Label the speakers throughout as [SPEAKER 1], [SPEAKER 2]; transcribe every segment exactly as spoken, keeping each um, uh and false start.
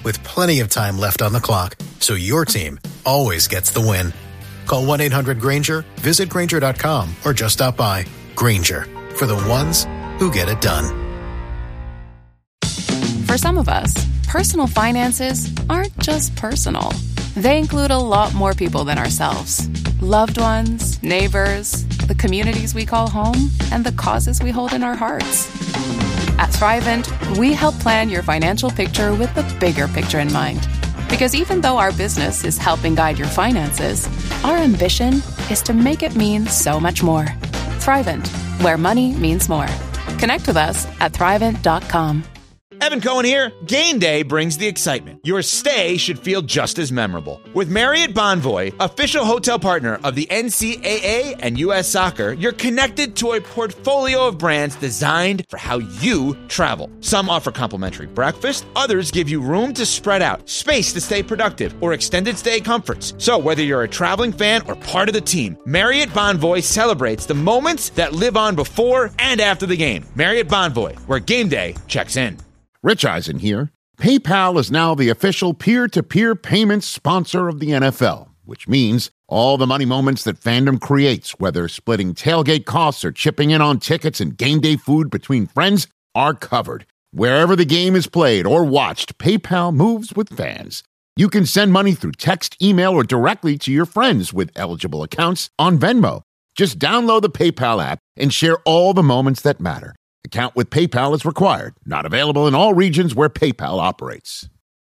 [SPEAKER 1] with plenty of time left on the clock, so your team always gets the win. Call one eight hundred Grainger, visit Grainger dot com, or just stop by. Grainger, for the ones who get it done.
[SPEAKER 2] For some of us, personal finances aren't just personal. They include a lot more people than ourselves. Loved ones, neighbors, the communities we call home, and the causes we hold in our hearts. At Thrivent, we help plan your financial picture with the bigger picture in mind. Because even though our business is helping guide your finances, our ambition is to make it mean so much more. Thrivent, where money means more. Connect with us at thrivent dot com.
[SPEAKER 3] Evan Cohen here. Game day brings the excitement. Your stay should feel just as memorable. With Marriott Bonvoy, official hotel partner of the N C double A and U S Soccer, you're connected to a portfolio of brands designed for how you travel. Some offer complimentary breakfast, others give you room to spread out, space to stay productive, or extended stay comforts. So whether you're a traveling fan or part of the team, Marriott Bonvoy celebrates the moments that live on before and after the game. Marriott Bonvoy, where game day checks in.
[SPEAKER 4] Rich Eisen here. PayPal is now the official peer-to-peer payments sponsor of the N F L, which means all the money moments that fandom creates, whether splitting tailgate costs or chipping in on tickets and game day food between friends, are covered. Wherever the game is played or watched, PayPal moves with fans. You can send money through text, email, or directly to your friends with eligible accounts on Venmo. Just download the PayPal app and share all the moments that matter. Account with PayPal is required. Not available in all regions where PayPal operates.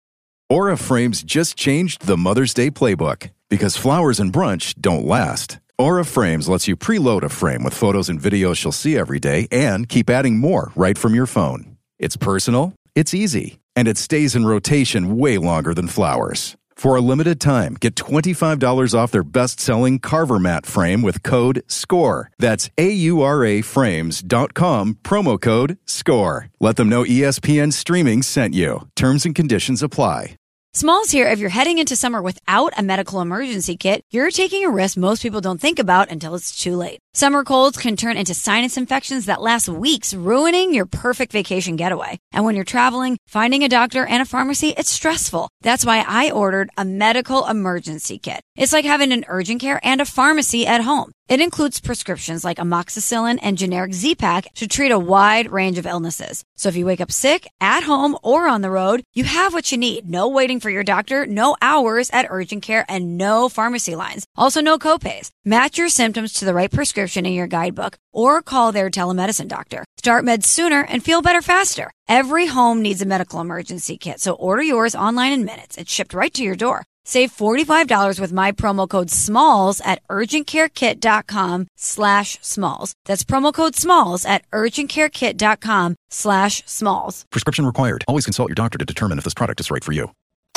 [SPEAKER 5] Aura Frames just changed the Mother's Day playbook because flowers and brunch don't last. Aura Frames lets you preload a frame with photos and videos she'll see every day and keep adding more right from your phone. It's personal, it's easy, and it stays in rotation way longer than flowers. For a limited time, get twenty-five dollars off their best-selling Carver Mat frame with code SCORE. That's A U R A frames dot com, promo code SCORE. Let them know E S P N Streaming sent you. Terms and conditions apply.
[SPEAKER 6] Smalls here. If you're heading into summer without a medical emergency kit, you're taking a risk most people don't think about until it's too late. Summer colds can turn into sinus infections that last weeks, ruining your perfect vacation getaway. And when you're traveling, finding a doctor and a pharmacy, it's stressful. That's why I ordered a medical emergency kit. It's like having an urgent care and a pharmacy at home. It includes prescriptions like amoxicillin and generic Z-Pak to treat a wide range of illnesses. So if you wake up sick, at home, or on the road, you have what you need. No waiting for your doctor, no hours at urgent care, and no pharmacy lines. Also, no copays. Match your symptoms to the right prescription in your guidebook or call their telemedicine doctor. Start meds sooner and feel better faster. Every home needs a medical emergency kit, so order yours online in minutes. It's shipped right to your door. Save forty-five dollars with my promo code SMALLS at urgentcarekit.com slash smalls. That's promo code SMALLS at urgentcarekit.com slash smalls.
[SPEAKER 5] Prescription required. Always consult your doctor to determine if this product is right for you.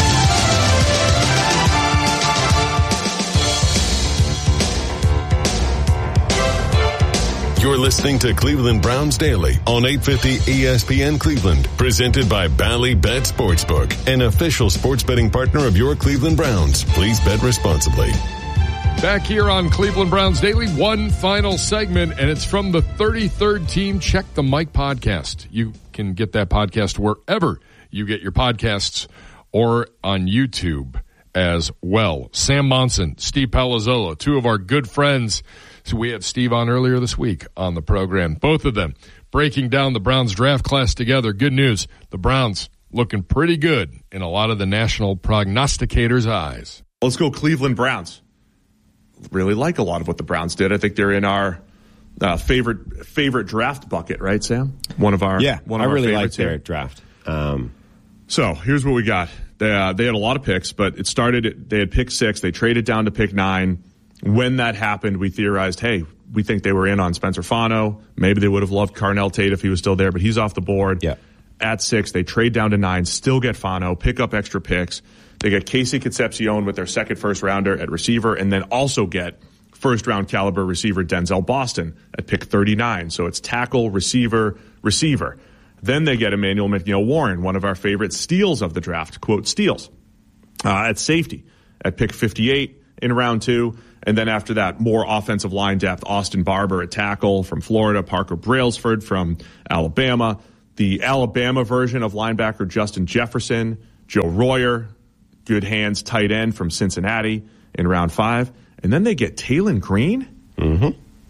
[SPEAKER 7] You're listening to Cleveland Browns Daily on eight fifty E S P N Cleveland, presented by Bally Bet Sportsbook, an official sports betting partner of your Cleveland Browns. Please bet responsibly.
[SPEAKER 8] Back here on Cleveland Browns Daily, one final segment, and it's from the thirty-third Team Check the Mic podcast. You can get that podcast wherever you get your podcasts or on YouTube as well. Sam Monson, Steve Palazzolo, two of our good friends. So we had Steve on earlier this week on the program. Both of them breaking down the Browns draft class together. Good news, the Browns looking pretty good in a lot of the national prognosticators' eyes.
[SPEAKER 9] Let's go Cleveland Browns. Really like a lot of what the Browns did. I think they're in our uh, favorite favorite draft bucket, right, Sam? One of our
[SPEAKER 10] yeah.
[SPEAKER 9] One of
[SPEAKER 10] I really
[SPEAKER 9] our
[SPEAKER 10] like their
[SPEAKER 9] here.
[SPEAKER 10] draft. Um,
[SPEAKER 9] so here's what we got. They uh, they had a lot of picks, but it started. They had pick six. They traded down to pick nine. When that happened, we theorized, hey, we think they were in on Spencer Fano. Maybe they would have loved Carnell Tate if he was still there, but he's off the board.
[SPEAKER 10] Yeah.
[SPEAKER 9] At six, they trade down to nine, still get Fano, pick up extra picks. They get Casey Concepcion with their second first rounder at receiver, and then also get first round caliber receiver Denzel Boston at pick thirty-nine. So it's tackle, receiver, receiver. Then they get Emmanuel McNeil Warren, one of our favorite steals of the draft, quote, steals, uh, at safety at pick fifty-eight in round two. And then after that, more offensive line depth, Austin Barber at tackle from Florida, Parker Brailsford from Alabama, the Alabama version of linebacker Justin Jefferson Joe Royer, good hands, tight end from Cincinnati in round five. And then they get Taylon Green,
[SPEAKER 10] mm-hmm.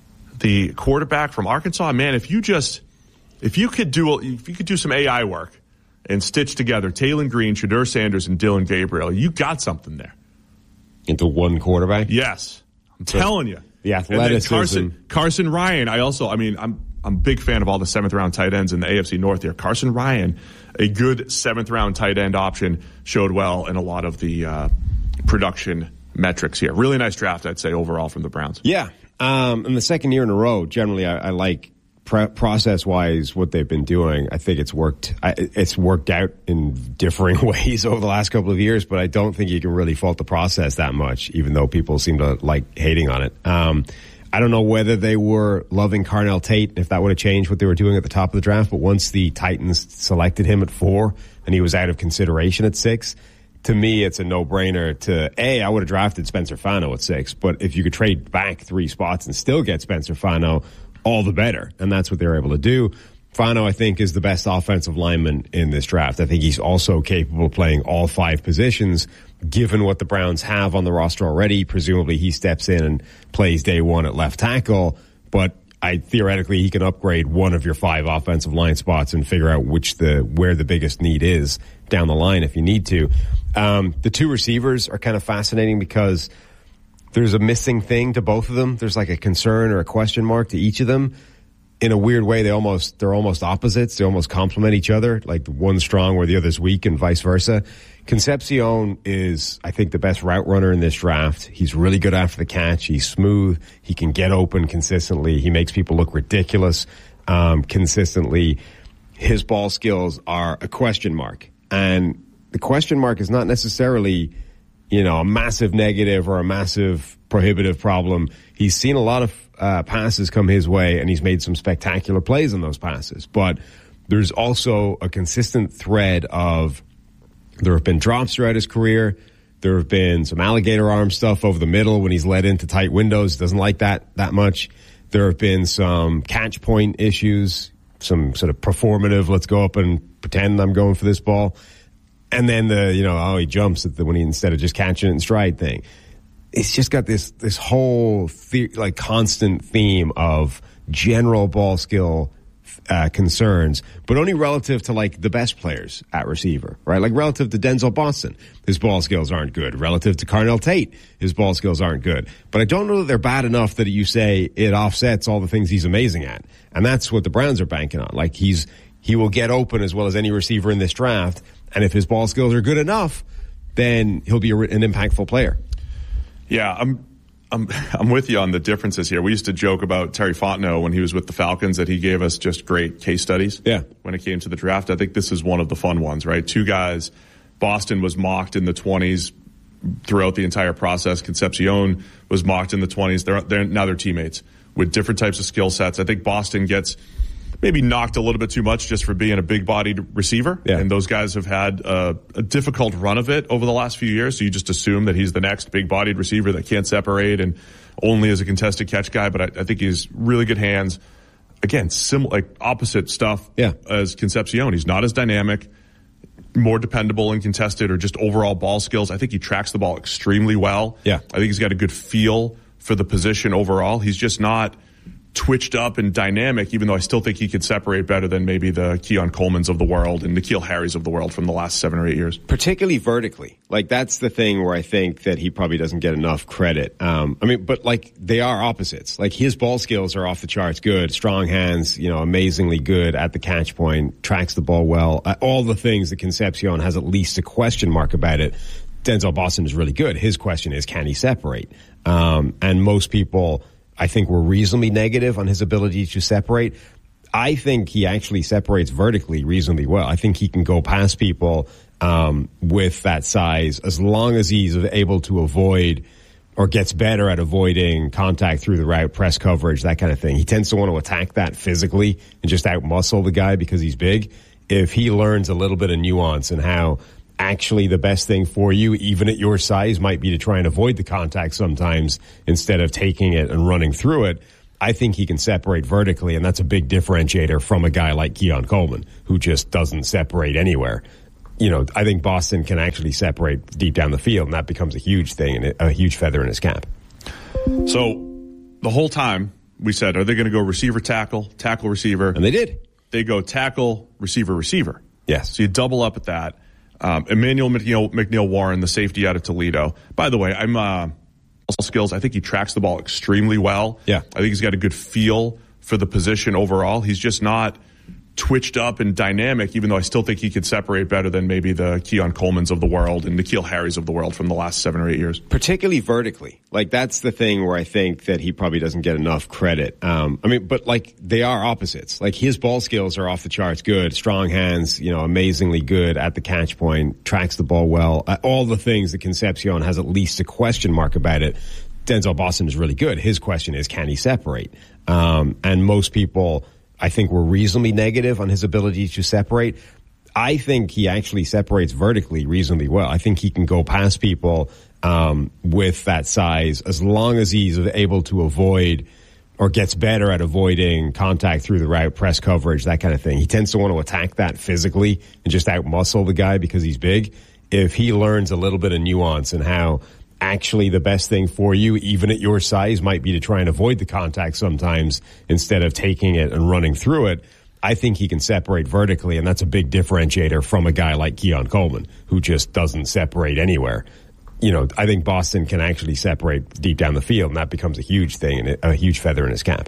[SPEAKER 9] the quarterback from Arkansas. Man, if you just, if you could do, if you could do some A I work and stitch together Taylon Green, Shedeur Sanders, and Dillon Gabriel, you got something there.
[SPEAKER 10] Into one quarterback?
[SPEAKER 9] Yes. I'm so telling you.
[SPEAKER 10] The athleticism.
[SPEAKER 9] Carson, Carson Ryan, I also, I mean, I'm I'm a big fan of all the seventh round tight ends in the A F C North here. Carson Ryan, a good seventh round tight end option, showed well in a lot of the uh, production metrics here. Really nice draft, I'd say, overall from the Browns.
[SPEAKER 10] Yeah. Um, in the second year in a row, generally, I, I like pre- process-wise what they've been doing. I think it's worked. I, it's worked out in differing ways over the last couple of years, but I don't think you can really fault the process that much, even though people seem to like hating on it. Um, I don't know whether they were loving Carnell Tate, if that would have changed what they were doing at the top of the draft, but once the Titans selected him at four and he was out of consideration at six, to me, it's a no-brainer to, A, I would have drafted Spencer Fano at six, but if you could trade back three spots and still get Spencer Fano, all the better. And that's what they were able to do. Fano, I think, is the best offensive lineman in this draft. I think he's also capable of playing all five positions, given what the Browns have on the roster already. Presumably, he steps in and plays day one at left tackle, but I theoretically he can upgrade one of your five offensive line spots and figure out which the where the biggest need is down the line if you need to. Um, the two receivers are kind of fascinating because there's a missing thing to both of them. There's like a concern or a question mark to each of them. In a weird way, they almost they're almost opposites. They almost complement each other. Like one's strong where the other's weak, and vice versa. Concepcion is, I think, the best route runner in this draft. He's really good after the catch. He's smooth. He can get open consistently. He makes people look ridiculous um, consistently. His ball skills are a question mark, and the question mark is not necessarily, you know, a massive negative or a massive prohibitive problem. He's seen a lot of uh, passes come his way, and he's made some spectacular plays on those passes. But there's also a consistent thread of there have been drops throughout his career. There have been some alligator arm stuff over the middle when he's led into tight windows. Doesn't like that that much. There have been some catch point issues, some sort of performative, let's go up and pretend I'm going for this ball. And then the, you know, oh, he jumps at the, when he, instead of just catching it in stride thing. It's just got this, this whole the, like constant theme of general ball skill, uh, concerns, but only relative to like the best players at receiver, right? Like relative to Denzel Boston, his ball skills aren't good. Relative to Carnell Tate, his ball skills aren't good. But I don't know that they're bad enough that you say it offsets all the things he's amazing at. And that's what the Browns are banking on. Like he's, he will get open as well as any receiver in this draft. And if his ball skills are good enough, then he'll be a, an impactful player.
[SPEAKER 9] Yeah, I'm, I'm, I'm with you on the differences here. We used to joke about Terry Fontenot when he was with the Falcons that he gave us just great case studies.
[SPEAKER 10] Yeah.
[SPEAKER 9] When it came to the draft, I think this is one of the fun ones, right? Two guys. Boston was mocked in the twenties throughout the entire process. Concepcion was mocked in the twenties. They're, they're now they're teammates with different types of skill sets. I think Boston gets maybe knocked a little bit too much just for being a big-bodied receiver.
[SPEAKER 10] Yeah.
[SPEAKER 9] And those guys have had a, a difficult run of it over the last few years. So you just assume that he's the next big-bodied receiver that can't separate and only is a contested catch guy. But I, I think he's really good hands. Again, similar, like opposite stuff
[SPEAKER 10] yeah.
[SPEAKER 9] as Concepcion. He's not as dynamic, more dependable and contested or just overall ball skills. I think he tracks the ball extremely well.
[SPEAKER 10] Yeah.
[SPEAKER 9] I think he's got a good feel for the position overall. He's just not twitched up and dynamic, even though I still think he could separate better than maybe the Keon Coleman's of the world and N'Keal Harry's of the world from the last seven or eight years.
[SPEAKER 10] Particularly vertically. Like, that's the thing where I think that he probably doesn't get enough credit. Um, I mean, but like, they are opposites. Like, his ball skills are off the charts good, strong hands, you know, amazingly good at the catch point, tracks the ball well, uh, all the things that Concepcion has at least a question mark about it. Denzel Boston is really good. His question is, can he separate? Um, and most people, I think, were reasonably negative on his ability to separate. I think he actually separates vertically reasonably well. I think he can go past people um, with that size as long as he's able to avoid or gets better at avoiding contact through the route, press coverage, that kind of thing. He tends to want to attack that physically and just out-muscle the guy because he's big. If he learns a little bit of nuance and how actually the best thing for you, even at your size, might be to try and avoid the contact sometimes instead of taking it and running through it, I think he can separate vertically, and that's a big differentiator from a guy like Keon Coleman, who just doesn't separate anywhere. you know, I think Boston can actually separate deep down the field, and that becomes a huge thing and a huge feather in his cap.
[SPEAKER 9] So the whole time we said, are they going to go receiver, tackle, tackle, receiver?
[SPEAKER 10] And they did.
[SPEAKER 9] They go tackle, receiver, receiver.
[SPEAKER 10] Yes.
[SPEAKER 9] So you double up at that. Um, Emmanuel McNeil, McNeil Warren, the safety out of Toledo. By the way, I'm uh, skills. I think he tracks the ball extremely well.
[SPEAKER 10] Yeah.
[SPEAKER 9] I think he's got a good feel for the position overall. He's just not twitched up and dynamic, even though I still think he could separate better than maybe the Keon Coleman's of the world and N'Keal Harry's of the world from the last seven or eight years.
[SPEAKER 10] Particularly vertically. Like, that's the thing where I think that he probably doesn't get enough credit. Um, I mean, but like, they are opposites. Like, his ball skills are off the charts good, strong hands, you know, amazingly good at the catch point, tracks the ball well. Uh, all the things that Concepcion has at least a question mark about it. Denzel Boston is really good. His question is, can he separate? Um, and most people, I think, were reasonably negative on his ability to separate. I think he actually separates vertically reasonably well. I think he can go past people um, with that size as long as he's able to avoid or gets better at avoiding contact through the route, press coverage, that kind of thing. He tends to want to attack that physically and just out-muscle the guy because he's big. If he learns a little bit of nuance and how actually the best thing for you, even at your size, might be to try and avoid the contact sometimes instead of taking it and running through it, I think he can separate vertically, and that's a big differentiator from a guy like Keon Coleman, who just doesn't separate anywhere. You know, I think Boston can actually separate deep down the field, and that becomes a huge thing and a huge feather in his cap.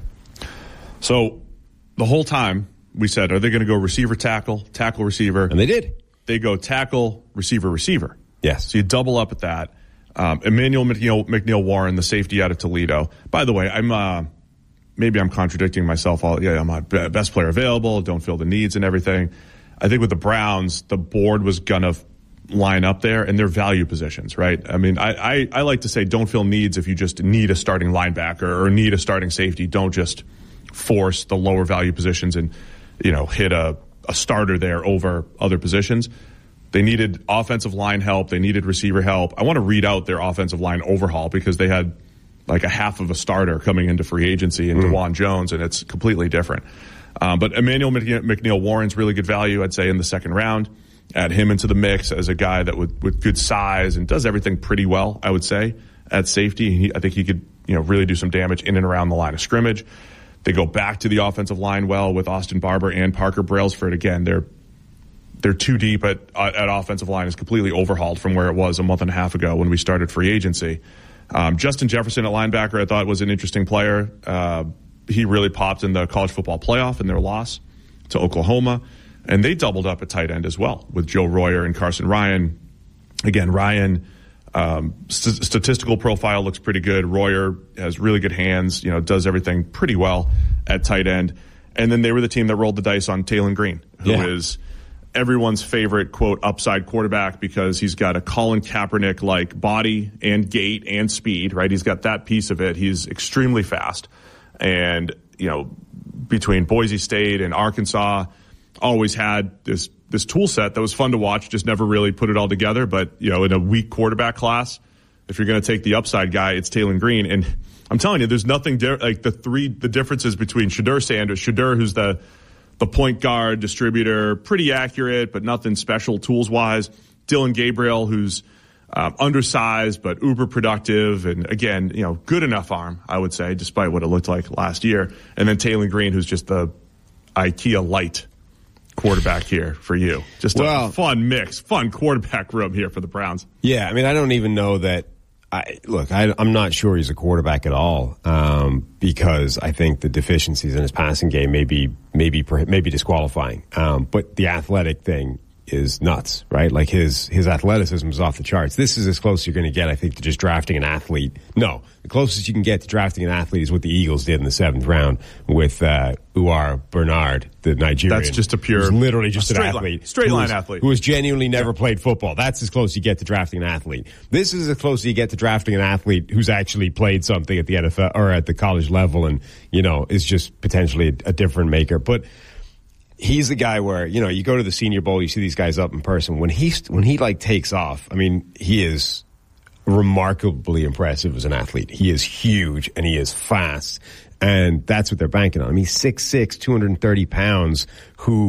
[SPEAKER 9] So the whole time we said, are they going to go receiver, tackle, tackle, receiver?
[SPEAKER 10] And they did.
[SPEAKER 9] They go tackle, receiver, receiver.
[SPEAKER 10] Yes.
[SPEAKER 9] So you double up at that. Um, Emmanuel McNeil, McNeil Warren, the safety out of Toledo. By the way, I'm uh, maybe I'm contradicting myself. All yeah, I'm a best player available. Don't feel the needs and everything. I think with the Browns, the board was gonna line up there, and their value positions, right? I mean, I, I I like to say don't fill needs if you just need a starting linebacker or need a starting safety. Don't just force the lower value positions and you know hit a a starter there over other positions. They needed offensive line help. They needed receiver help. I want to read out their offensive line overhaul because they had like a half of a starter coming into free agency in mm. DeJuan Jones, and it's completely different. Um, but Emmanuel McNeil Warren's really good value, I'd say, in the second round. Add him into the mix as a guy that with, with good size and does everything pretty well, I would say, at safety. He, I think he could you know really do some damage in and around the line of scrimmage. They go back to the offensive line well with Austin Barber and Parker Brailsford. Again, they're They're too deep at at offensive line. Is completely overhauled from where it was a month and a half ago when we started free agency. Um, Justin Jefferson at linebacker I thought was an interesting player. Uh, he really popped in the college football playoff in their loss to Oklahoma. And they doubled up at tight end as well with Joe Royer and Carson Ryan. Again, Ryan, um, st- statistical profile looks pretty good. Royer has really good hands, you know, does everything pretty well at tight end. And then they were the team that rolled the dice on Taylon Green, who yeah. is everyone's favorite, quote, upside quarterback because he's got a Colin Kaepernick-like body and gait and speed, right? He's got that piece of it. He's extremely fast. And, you know, between Boise State and Arkansas, always had this this tool set that was fun to watch, just never really put it all together. But, you know, in a weak quarterback class, if you're going to take the upside guy, it's Taylon Green. And I'm telling you, there's nothing di- like the three the differences between Shedeur Sanders, Shedeur, who's the the point guard distributor, pretty accurate, but nothing special tools-wise. Dylan Gabriel, who's um, undersized but uber productive, and again, you know, good enough arm, I would say, despite what it looked like last year. And then Taylon Green, who's just the IKEA light quarterback here for you. Just well, a fun mix, fun quarterback room here for the Browns.
[SPEAKER 10] Yeah, I mean, I don't even know that. I, look, I, I'm not sure he's a quarterback at all um, because I think the deficiencies in his passing game may be maybe maybe disqualifying. Um, but the athletic thing is nuts, right? Like his his athleticism is off the charts. This is as close as you're going to get, I think, to just drafting an athlete. No, the closest you can get to drafting an athlete is what the Eagles did in the seventh round with uh, Uwar Bernard, the Nigerian.
[SPEAKER 9] That's just a pure,
[SPEAKER 10] who's literally just an athlete,
[SPEAKER 9] line, straight line
[SPEAKER 10] was,
[SPEAKER 9] athlete
[SPEAKER 10] who has genuinely never yeah. played football. That's as close as you get to drafting an athlete. This is as close as you get to drafting an athlete who's actually played something at the N F L or at the college level, and you know is just potentially a, a different maker, but. He's the guy where, you know, you go to the Senior Bowl, you see these guys up in person. When he, when he like takes off, I mean, he is remarkably impressive as an athlete. He is huge and he is fast. And that's what they're banking on. I mean, he's six six, two hundred thirty pounds, who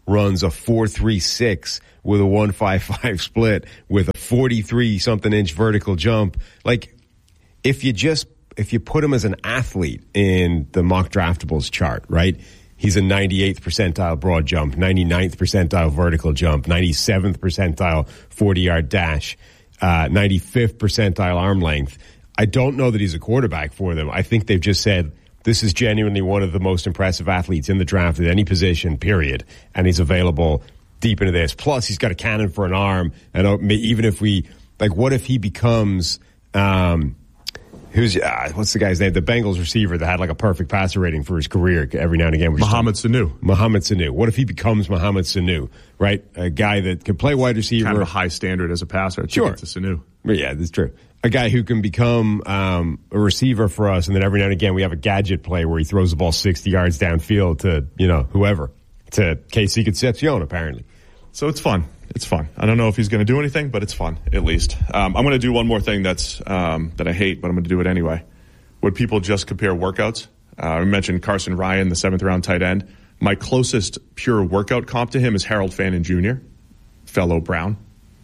[SPEAKER 10] runs a four three six with a one five five split with a forty-three something inch vertical jump. Like, if you just, if you put him as an athlete in the mock draftables chart, right? He's a ninety-eighth percentile broad jump, ninety-ninth percentile vertical jump, ninety-seventh percentile forty-yard dash, uh, ninety-fifth percentile arm length. I don't know that he's a quarterback for them. I think they've just said, this is genuinely one of the most impressive athletes in the draft at any position, period. And he's available deep into this. Plus, he's got a cannon for an arm. And even if we, like, what if he becomes, um, who's, uh, what's the guy's name? The Bengals receiver that had like a perfect passer rating for his career every now and again.
[SPEAKER 9] Mohamed Sanu.
[SPEAKER 10] Mohamed Sanu. What if he becomes Mohamed Sanu, right? A guy that can play wide receiver.
[SPEAKER 9] Kind of a high standard as a passer.
[SPEAKER 10] Sure.
[SPEAKER 9] To Sanu.
[SPEAKER 10] Yeah, that's true. A guy who can become um, a receiver for us, and then every now and again we have a gadget play where he throws the ball sixty yards downfield to, you know, whoever. To Casey Concepcion, apparently.
[SPEAKER 9] So it's fun. It's fun. I don't know if he's going to do anything, but it's fun, at least. Um, I'm going to do one more thing that's um, that I hate, but I'm going to do it anyway. Would people just compare workouts? Uh, I mentioned Carson Ryan, the seventh round tight end. My closest pure workout comp to him is Harold Fannin Junior, fellow Brown.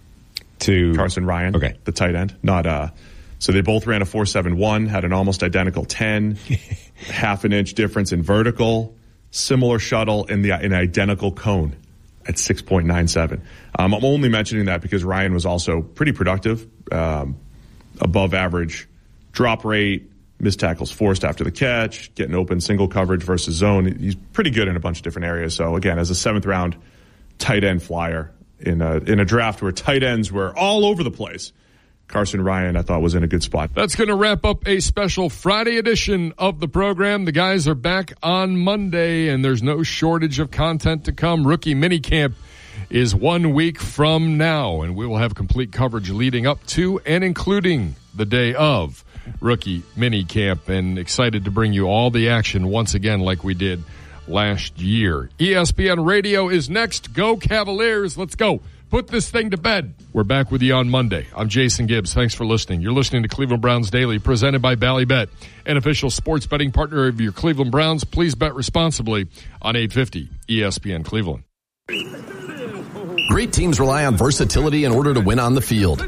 [SPEAKER 10] To
[SPEAKER 9] Carson Ryan,
[SPEAKER 10] okay,
[SPEAKER 9] the tight end. Not uh, so they both ran a four seven one, had an almost identical ten, half an inch difference in vertical, similar shuttle in the in identical cone at six point nine seven. Um, I'm only mentioning that because Ryan was also pretty productive, um, above average drop rate, missed tackles forced after the catch, getting open single coverage versus zone. He's pretty good in a bunch of different areas. So again, as a seventh round tight end flyer in a in a draft where tight ends were all over the place, Carson Ryan, I thought, was in a good spot.
[SPEAKER 8] That's going to wrap up a special Friday edition of the program. The guys are back on Monday, and there's no shortage of content to come. Rookie minicamp is one week from now, and we will have complete coverage leading up to and including the day of rookie minicamp, and excited to bring you all the action once again like we did last year. E S P N Radio is next. Go Cavaliers. Let's go. Put this thing to bed. We're back with you on Monday. I'm Jason Gibbs. Thanks for listening. You're listening to Cleveland Browns Daily, presented by Bally Bet, an official sports betting partner of your Cleveland Browns. Please bet responsibly on eight fifty E S P N Cleveland.
[SPEAKER 11] Great teams rely on versatility in order to win on the field.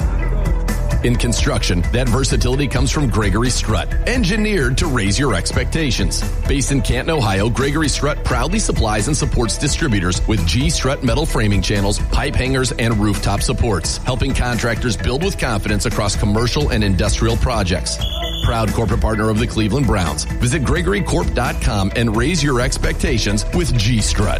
[SPEAKER 11] In construction, that versatility comes from Gregory Strut, engineered to raise your expectations. Based in Canton, Ohio, Gregory Strut proudly supplies and supports distributors with G Strut metal framing channels, pipe hangers, and rooftop supports, helping contractors build with confidence across commercial and industrial projects. Proud corporate partner of the Cleveland Browns. Visit Gregory Corp dot com and raise your expectations with G Strut.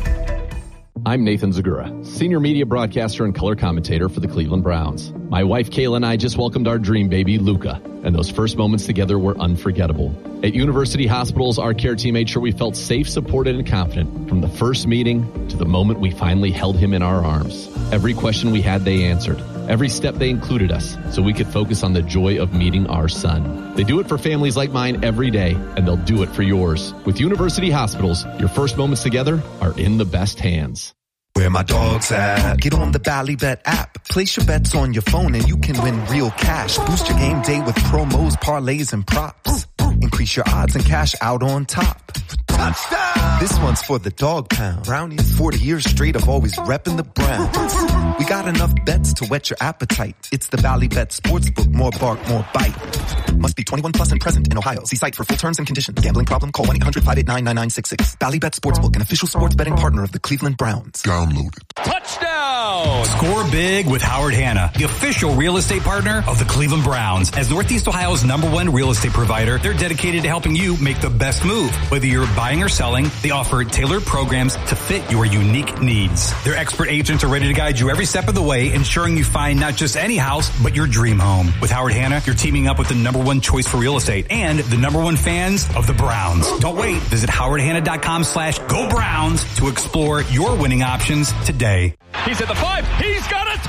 [SPEAKER 12] I'm Nathan Zagura, senior media broadcaster and color commentator for the Cleveland Browns. My wife Kayla and I just welcomed our dream baby, Luca, and those first moments together were unforgettable. At University Hospitals, our care team made sure we felt safe, supported, and confident from the first meeting to the moment we finally held him in our arms. Every question we had, they answered. Every step they included us so we could focus on the joy of meeting our son. They do it for families like mine every day, and they'll do it for yours. With University Hospitals, your first moments together are in the best hands.
[SPEAKER 13] Where my dog's at? Get on the Bally Bet app. Place your bets on your phone and you can win real cash. Boost your game day with promos, parlays, and props. Increase your odds and cash out on top. Touchdown! This one's for the dog pound. Brownies, forty years straight of always repping the Browns. We got enough bets to whet your appetite. It's the Bally Bet Sportsbook. More bark, more bite. Must be twenty-one plus and present in Ohio. See site for full terms and conditions. Gambling problem? Call one eight hundred five eight nine nine nine six six. Bally Bet Sportsbook, an official sports betting partner of the Cleveland Browns.
[SPEAKER 14] Download it.
[SPEAKER 15] Touchdown! Score big with Howard Hanna, the official real estate partner of the Cleveland Browns. As Northeast Ohio's number one real estate provider, they're dedicated to helping you make the best move. Whether you're buying or selling, they offer tailored programs to fit your unique needs. Their expert agents are ready to guide you every step of the way, ensuring you find not just any house, but your dream home. With Howard Hanna, you're teaming up with the number one choice for real estate and the number one fans of the Browns. Don't wait. Visit howard hanna dot com slash go Browns to explore your winning options today.
[SPEAKER 16] He's at the five. He's got a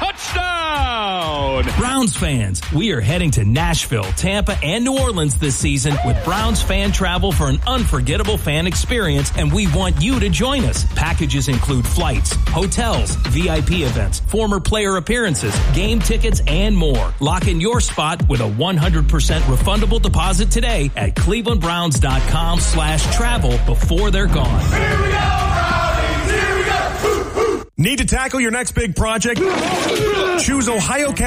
[SPEAKER 16] touchdown.
[SPEAKER 17] Browns fans, we are heading to Nashville, Tampa, and New Orleans this season with Browns fan travel for an unforgettable fan experience, and we want you to join us. Packages include flights, hotels, V I P events, former player appearances, game tickets, and more. Lock in your spot with a one hundred percent refundable deposit today at cleveland browns dot com slash travel before they're gone.
[SPEAKER 16] Here we go, Brownies! Here we go!
[SPEAKER 14] Need to tackle your next big project? Choose Ohio